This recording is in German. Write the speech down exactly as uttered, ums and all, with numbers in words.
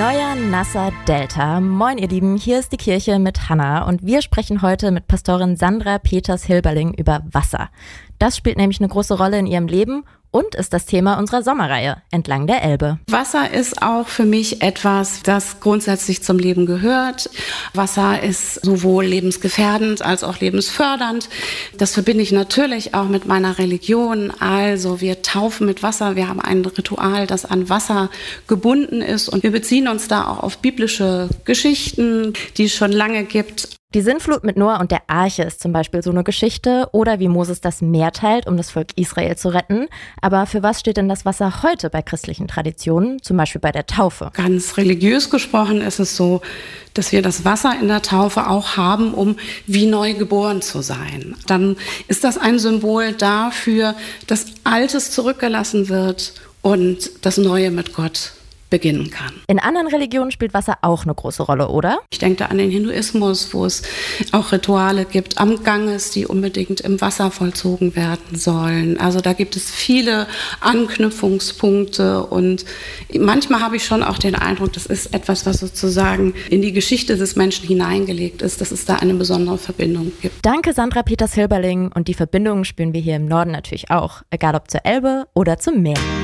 Neuer nasser Delta. Moin ihr Lieben, hier ist die Kirche mit Hannah und wir sprechen heute mit Pastorin Sandra Peters-Hilberling über Wasser. Das spielt nämlich eine große Rolle in ihrem Leben und ist das Thema unserer Sommerreihe entlang der Elbe. Wasser ist auch für mich etwas, das grundsätzlich zum Leben gehört. Wasser ist sowohl lebensgefährdend als auch lebensfördernd. Das verbinde ich natürlich auch mit meiner Religion. Also wir taufen mit Wasser, wir haben ein Ritual, das an Wasser gebunden ist und wir beziehen uns da auch auf biblische Geschichten, die es schon lange gibt. Die Sintflut mit Noah und der Arche ist zum Beispiel so eine Geschichte oder wie Moses das Meer teilt, um das Volk Israel zu retten. Aber für was steht denn das Wasser heute bei christlichen Traditionen, zum Beispiel bei der Taufe? Ganz religiös gesprochen ist es so, dass wir das Wasser in der Taufe auch haben, um wie neu geboren zu sein. Dann ist das ein Symbol dafür, dass Altes zurückgelassen wird und das Neue mit Gott beginnen kann. In anderen Religionen spielt Wasser auch eine große Rolle, oder? Ich denke da an den Hinduismus, wo es auch Rituale gibt am Ganges, die unbedingt im Wasser vollzogen werden sollen. Also da gibt es viele Anknüpfungspunkte und manchmal habe ich schon auch den Eindruck, das ist etwas, was sozusagen in die Geschichte des Menschen hineingelegt ist, dass es da eine besondere Verbindung gibt. Danke Sandra Peters-Hilberling und die Verbindungen spüren wir hier im Norden natürlich auch, egal ob zur Elbe oder zum Meer.